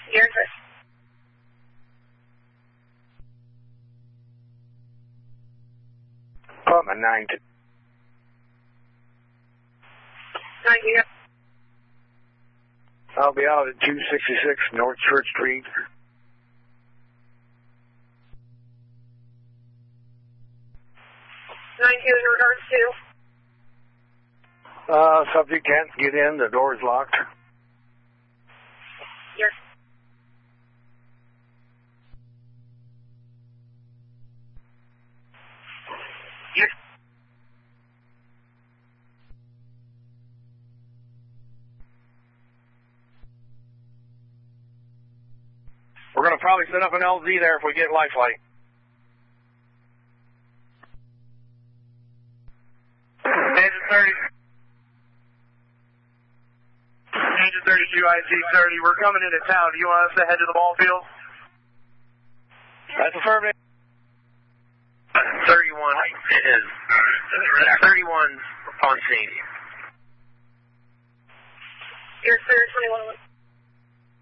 Yes, sir. Apartment 9. 90, yep. I'll be out at 266 North Church Street. 92 in regards to? Subject can't get in. The door is locked. Yes. Yes. We're going to probably set up an LZ there if we get lifeline. Agent 30. Agent 32, IC 30. We're coming into town. Do you want us to head to the ball field? That's affirmative. 31. It is. 31 on scene. Yes, sir. 21.